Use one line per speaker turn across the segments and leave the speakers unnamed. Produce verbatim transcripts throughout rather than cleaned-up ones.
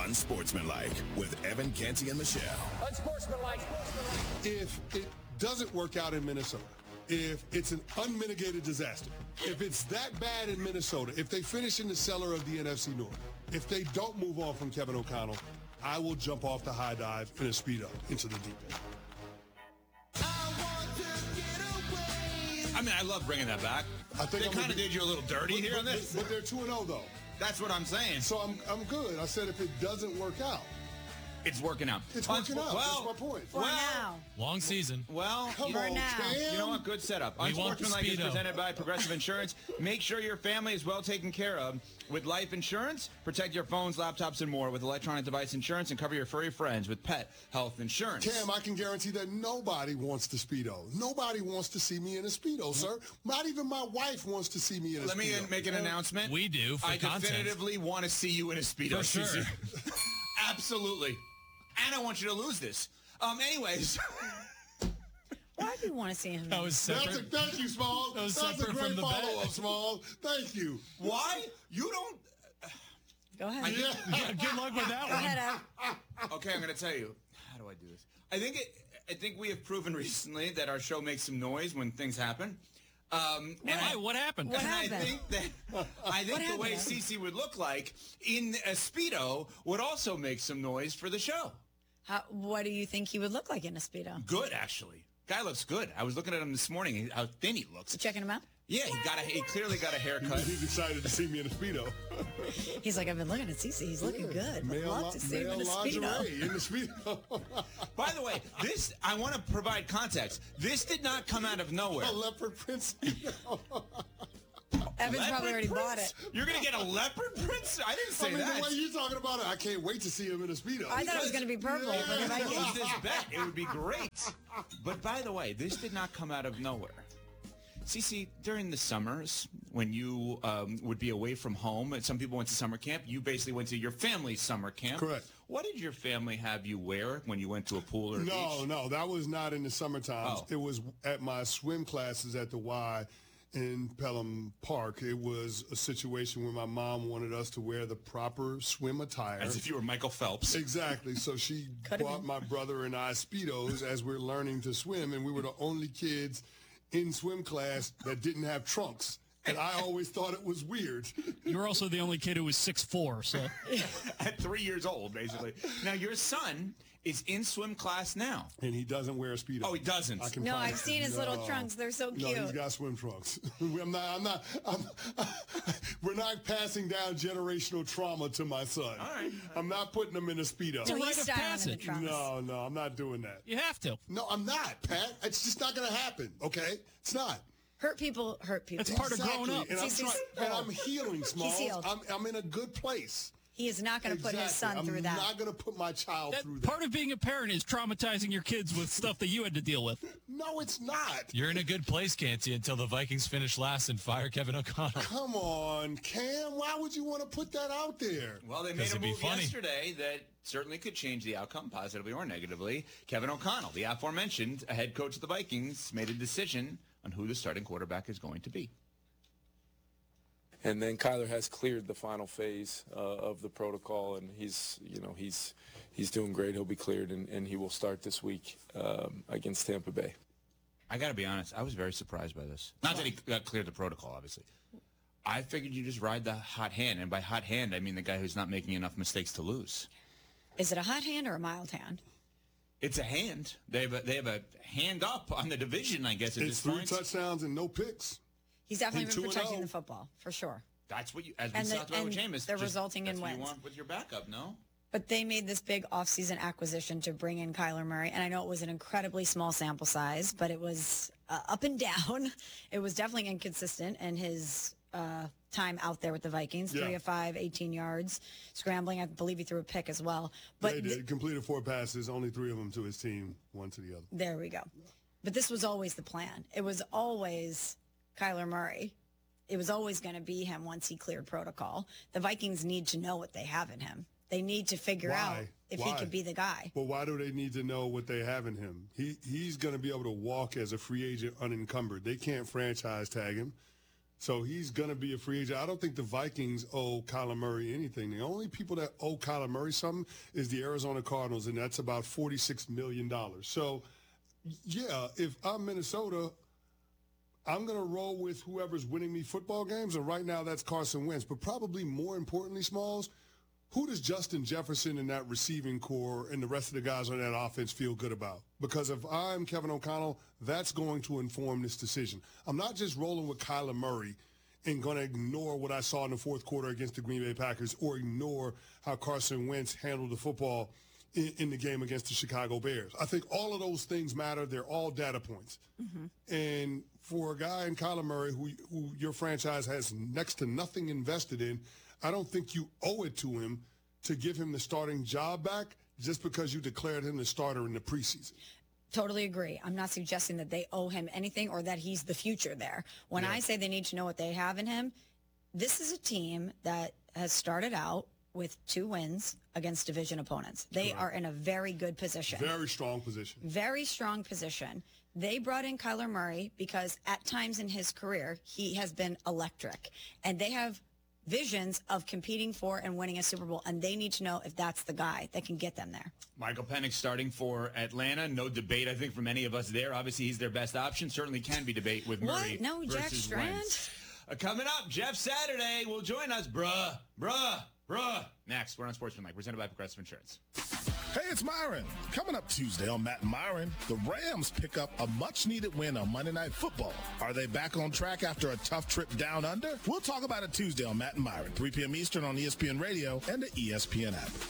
Unsportsmanlike with Evan Canty and Michelle.
Unsportsmanlike.
If it doesn't work out in Minnesota, if it's an unmitigated disaster, if it's that bad in Minnesota, if they finish in the cellar of the N F C North, if they don't move on from Kevin O'Connell, I will jump off the high dive in a Speedo into the deep end.
I mean, I love bringing that back.
I think
they kind of did you a little dirty
but,
here
but,
on this.
But they're two and oh, though.
That's what I'm saying.
So I'm I'm good. I said if it doesn't work out.
It's working out.
It's working out.
Well,
That's my point.
For
well,
now.
Long season.
Well,
Come
you,
on,
now.
Cam.
you know what? Good setup.
We want the
Unsportsmanlike is
Speedo.
presented by Progressive Insurance. Make sure your family is well taken care of with life insurance. Protect your phones, laptops, and more with electronic device insurance, and cover your furry friends with pet health insurance.
Cam, I can guarantee that nobody wants the Speedo. Nobody wants to see me in a Speedo, sir. Not even my wife wants to see me in a
Let
Speedo.
me make an announcement.
We do for
I
content.
definitively want to see you in a Speedo.
For sure.
Cece. Absolutely. And I want you to lose this. Um. Anyways.
Why do you want to see him?
That was
That's a,
separate.
thank you, Smalls.
That was
That's a
separate
great
from the
follow-up,
bet.
Smalls. Thank you.
Why? You don't...
Go ahead.
Yeah, good luck with that
Go
one.
ahead, Al.
Okay, I'm going to tell you. How do I do this? I think it, I think we have proven recently that our show makes some noise when things happen. Um, and
Why?
I,
What happened?
What
and I
happened?
think that I think
What
the way
happened?
Cece would look like in a Speedo would also make some noise for the show.
How, what do you think he would look like in a Speedo?
Good, actually. Guy looks good. I was looking at him this morning. How thin he looks.
You checking him out?
Yeah, he got a. He clearly got a haircut.
He's excited to see me in a Speedo.
He's like, I've been looking at Cece. He's looking good. Would
Male,
love to see him
male
in a
lingerie
Speedo.
in the Speedo.
By the way, this I want to provide context. This did not come out of nowhere.
A leopard print Speedo.
Evan's
Leopard
probably already
prints?
bought it.
You're gonna get a leopard print? I didn't say
I mean,
that.
the way you're talking about it, I can't wait to see him in a Speedo.
I thought it was going to be purple.
Yeah.
for the
Close
Vikings.
this bet. It would be great. But by the way, this did not come out of nowhere. Cece, during the summers, when you um, would be away from home, and some people went to summer camp, you basically went to your family's summer camp.
Correct.
What did your family have you wear when you went to a pool or a
No,
beach?
no, that was not in the summertime.
Oh.
It was at my swim classes at the Y in Pelham Park. It was a situation where my mom wanted us to wear the proper swim attire.
As if you were Michael Phelps.
Exactly. So she
Could've
bought
been.
my brother and I Speedos as we're learning to swim, and we were the only kids in swim class that didn't have trunks. And I always thought it was weird.
You were also the only kid who was six foot four, so.
At three years old, basically. Now, your son is in swim class now.
And he doesn't wear a Speedo.
Oh, he doesn't?
I can
No,
promise
I've seen his
you.
little
No.
trunks. They're so
No,
cute.
he's got swim trunks. I'm not, I'm not, I'm, we're not passing down generational trauma to my son.
All right.
I'm not putting him in a Speedo.
So
rite
he's
of
styling in the
passage.
trunks.
No, no, I'm not doing that.
You have to.
No, I'm not, Pat. It's just not going to happen, okay? It's not.
Hurt people hurt people.
It's part of growing up.
And I'm,
He's- he's-
trying, and I'm healing, Smalls.
healed.
I'm, I'm in a good place.
He is not going to put his
Exactly.
son through
I'm
that.
not going to put my child
That,
through that.
part of being a parent is traumatizing your kids with stuff that you had to deal with.
No, it's not.
You're in a good place, Canty, until the Vikings finish last and fire Kevin O'Connell.
Come on, Cam. Why would you want to put that out there?
Well, they made
Because
a
it'd be
move
funny.
yesterday that certainly could change the outcome, positively or negatively. Kevin O'Connell, the aforementioned head coach of the Vikings, made a decision on who the starting quarterback is going to be.
And then Kyler has cleared the final phase uh, of the protocol, and he's, you know, he's he's doing great. He'll be cleared, and, and he will start this week um, against Tampa Bay.
I got to be honest, I was very surprised by this. Not that he got cleared the protocol, obviously. I figured you just ride the hot hand, and by hot hand, I mean the guy who's not making enough mistakes to lose.
Is it a hot hand or a mild hand?
It's a hand. They have a, they have a hand up on the division, I guess, at
It's
this
three
point.
touchdowns and no picks.
He's definitely
And
been
two and
protecting
oh.
the football, for sure.
That's what you, as we
And the-
talked about with
and
Jameis.
they're
just-
resulting in
that's what you
wins.
want with your backup, no?
But they made this big offseason acquisition to bring in Kyler Murray. And I know it was an incredibly small sample size, but it was uh, up and down. It was definitely inconsistent in his uh, time out there with the Vikings.
Yeah.
Three of five, eighteen yards, scrambling. I believe he threw a pick as well. But
They
th-
did. Completed four passes, only three of them to his team, one to the other.
there we go. But this was always the plan. It was always Kyler Murray. It was always going to be him once he cleared protocol. The Vikings need to know what they have in him. They need to figure
Why?
out if
Why?
he could be the guy.
But why do they need to know what they have in him? He He's going to be able to walk as a free agent unencumbered. They can't franchise tag him. So he's going to be a free agent. I don't think the Vikings owe Kyler Murray anything. The only people that owe Kyler Murray something is the Arizona Cardinals, and that's about forty-six million dollars. So, yeah, if I'm Minnesota, I'm going to roll with whoever's winning me football games, and right now that's Carson Wentz. But probably more importantly, Smalls, who does Justin Jefferson and that receiving core and the rest of the guys on that offense feel good about? Because if I'm Kevin O'Connell, that's going to inform this decision. I'm not just rolling with Kyler Murray and going to ignore what I saw in the fourth quarter against the Green Bay Packers or ignore how Carson Wentz handled the football in, in the game against the Chicago Bears. I think all of those things matter. They're all data points. Mm-hmm. And for a guy in Kyler Murray who, who your franchise has next to nothing invested in, I don't think you owe it to him to give him the starting job back just because you declared him the starter in the preseason.
Totally agree. I'm not suggesting that they owe him anything or that he's the future there. When
Yeah.
I say they need to know what they have in him, this is a team that has started out with two wins against division opponents. They
Correct.
are in a very good position.
Very strong position.
Very strong position. They brought in Kyler Murray because at times in his career, he has been electric. And they have visions of competing for and winning a Super Bowl, and they need to know if that's the guy that can get them there.
Michael Penix starting for Atlanta. No debate, I think, from any of us there. Obviously, he's their best option. Certainly can be debate with
What?
Murray
No, Jack
versus
Strand?
Wentz. Uh, coming up, Jeff Saturday will join us. Bruh, bruh, bruh. Next, we're on Sportsmanlike, presented by Progressive Insurance.
Hey, it's Myron. Coming up Tuesday on Matt and Myron, the Rams pick up a much-needed win on Monday Night Football. Are they back on track after a tough trip down under? We'll talk about it Tuesday on Matt and Myron, three p.m. Eastern on E S P N Radio and the E S P N app.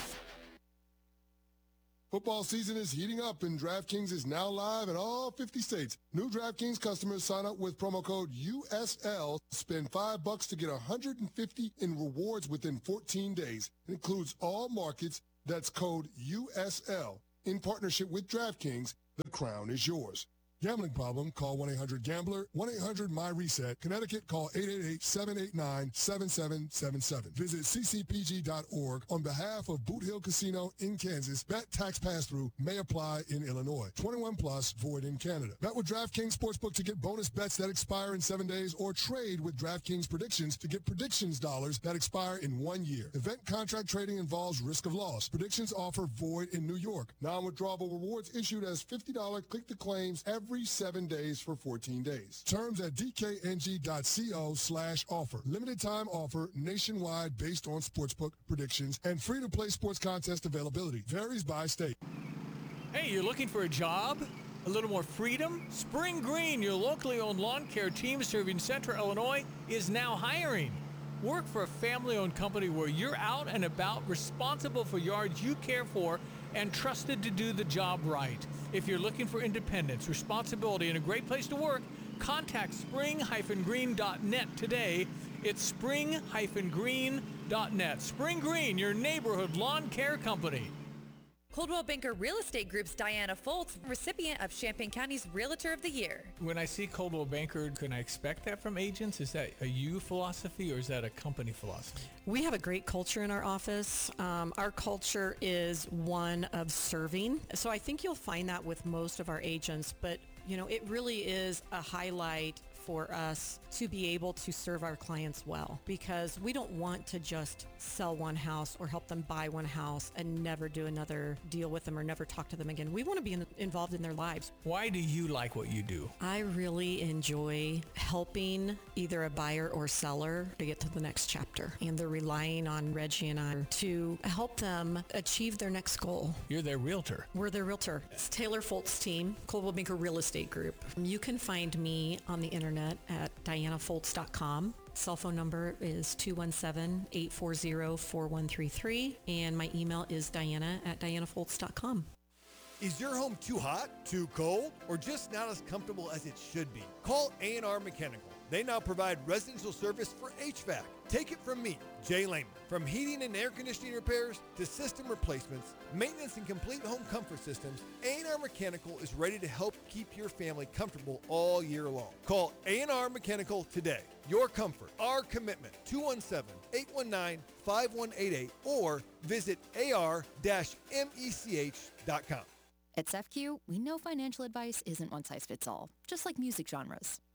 Football season is heating up, and DraftKings is now live in all fifty states. New DraftKings customers sign up with promo code U S L, spend five bucks to get one hundred fifty in rewards within fourteen days. It includes all markets. That's code U S L. In partnership with DraftKings, the crown is yours. Gambling problem? Call one eight hundred gambler, one eight hundred my reset. Connecticut, call eight eight eight, seven eight nine, seven seven seven seven. Visit c c p g dot org on behalf of Boot Hill Casino in Kansas. Bet tax pass-through may apply in Illinois. twenty-one plus, void in Canada. Bet with DraftKings Sportsbook to get bonus bets that expire in seven days or trade with DraftKings Predictions to get predictions dollars that expire in one year. Event contract trading involves risk of loss. Predictions offer void in New York. Non-withdrawable rewards issued as fifty dollars click-to-claims every Every seven days for fourteen days. Terms at d k n g dot co slash offer. Limited time offer nationwide based on sportsbook predictions and free to play sports contest availability. Varies by state.
Hey, you're looking for a job? A little more freedom? Spring Green, your locally owned lawn care team serving Central Illinois, is now hiring. Work for a family-owned company where you're out and about, responsible for yards you care for, and trusted to do the job right. If you're looking for independence, responsibility, and a great place to work, contact spring dash green dot net today. It's spring dash green dot net. Spring Green, your neighborhood lawn care company.
Coldwell Banker Real Estate Group's Diana Foltz, recipient of Champaign County's Realtor of the Year.
When I see Coldwell Banker, can I expect that from agents? Is that a you philosophy or is that a company philosophy?
We have a great culture in our office. Um, our culture is one of serving. So I think you'll find that with most of our agents, but you know, it really is a highlight for us to be able to serve our clients well, because we don't want to just sell one house or help them buy one house and never do another deal with them or never talk to them again. We want to be in, involved in their lives.
Why do you like what you do?
I really enjoy helping either a buyer or seller to get to the next chapter, and they're relying on Reggie and I to help them achieve their next goal.
You're their realtor.
We're their realtor. It's Taylor Foltz team, Coldwell Banker Real Estate Group. You can find me on the internet at diana foltz dot com. Cell phone number is two one seven, eight four zero, four one three three, and my email is diana at diana foltz dot com.
Is your home too hot, too cold, or just not as comfortable as it should be? Call A and R Mechanical. They now provide residential service for H V A C. Take it from me, Jay Lehman. From heating and air conditioning repairs to system replacements, maintenance and complete home comfort systems, A and R Mechanical is ready to help keep your family comfortable all year long. Call A and R Mechanical today. Your comfort, our commitment. two one seven, eight one nine, five one eight eight or visit a r dash mech dot com.
At S E F C U, we know financial advice isn't one size fits all, just like music genres.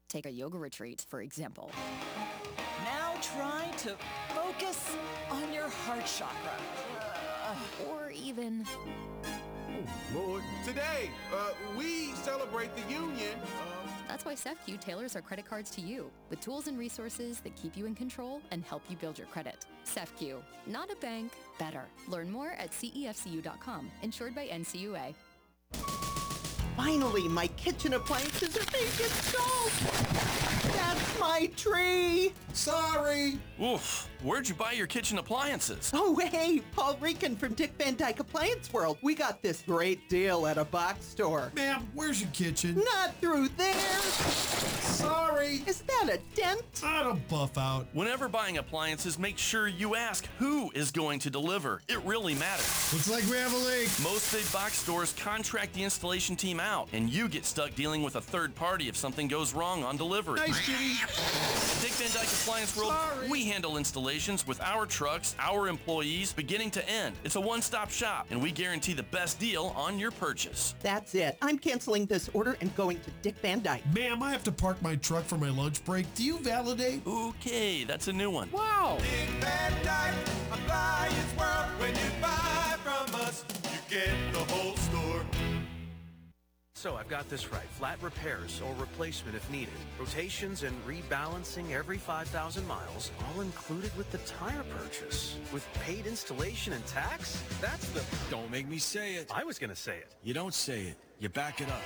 Take a yoga retreat, for example.
Now try to focus on your heart chakra.
Or even...
Oh, Lord. Today, uh, we celebrate the union. Uh...
That's why SEFCU tailors our credit cards to you, with tools and resources that keep you in control and help you build your credit. SEFCU, not a bank, better. Learn more at C E F C U dot com, insured by N C U A.
Finally, my kitchen appliances are being installed. That's my tree.
Sorry. Oof. Where'd you buy your kitchen appliances?
Oh, hey, Paul Rican from Dick Van Dyke Appliance World. We got this great deal at a box store.
Ma'am, where's your kitchen?
Not through there.
Sorry.
Is that a dent?
I don't buff out. Whenever buying appliances, make sure you ask who is going to deliver. It really matters. Looks like we have a leak. Most big box stores contract the installation team out, and you get stuck dealing with a third party if something goes wrong on delivery. Nice, Jimmy. At Dick Van Dyke Appliance World, Sorry. We handle installations with our trucks, our employees, beginning to end. It's a one-stop shop, and we guarantee the best deal on your purchase.
That's it. I'm canceling this order and going to Dick Van Dyke.
Ma'am, I have to park my truck for my lunch break. Do you validate? Okay, that's a new one.
Wow.
Dick Van Dyke Appliance World. When you buy from us, you get the whole store.
So I've got this right. Flat repairs or replacement if needed. Rotations and rebalancing every five thousand miles, all included with the tire purchase. With paid installation and tax? That's the...
Don't make me say it.
I was going to say it.
You don't say it. You back it up.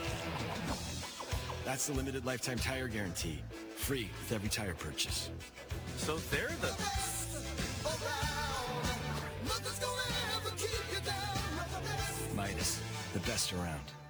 That's the limited lifetime tire guarantee. Free with every tire purchase.
So they're the...
Midas, the best around.